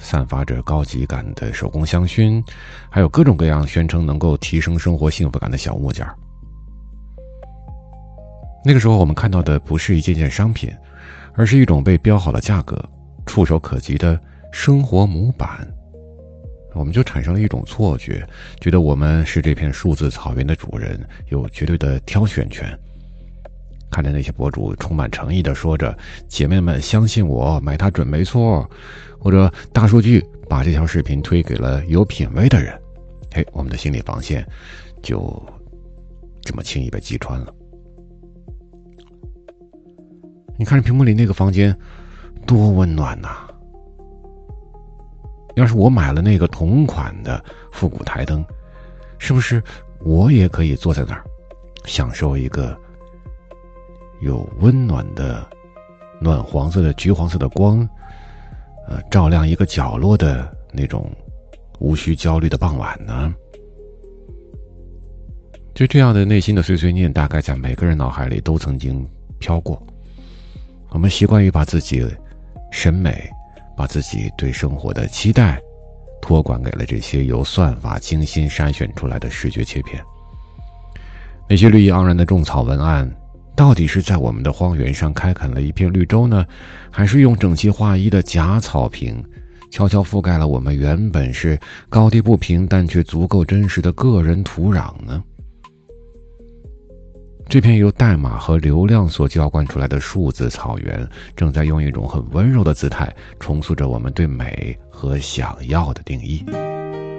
散发着高级感的手工香薰，还有各种各样宣称能够提升生活幸福感的小物件。那个时候我们看到的不是一件件商品，而是一种被标好的价格，触手可及的生活模板。我们就产生了一种错觉，觉得我们是这片数字草原的主人，有绝对的挑选权。看着那些博主充满诚意地说着，姐妹们相信我，买它准没错，或者大数据把这条视频推给了有品位的人，我们的心理防线就这么轻易被击穿了。你看着屏幕里那个房间多温暖呐！要是我买了那个同款的复古台灯，是不是我也可以坐在那儿享受一个有温暖的暖黄色的橘黄色的光，照亮一个角落的那种无需焦虑的傍晚呢？就这样的内心的碎碎念，大概在每个人脑海里都曾经飘过。我们习惯于把自己审美，把自己对生活的期待托管给了这些由算法精心筛选出来的视觉切片。那些绿意盎然的种草文案，到底是在我们的荒原上开垦了一片绿洲呢，还是用整齐划一的假草坪悄悄覆盖了我们原本是高低不平但却足够真实的个人土壤呢？这片由代码和流量所浇灌出来的数字草原，正在用一种很温柔的姿态重塑着我们对美和想要的定义。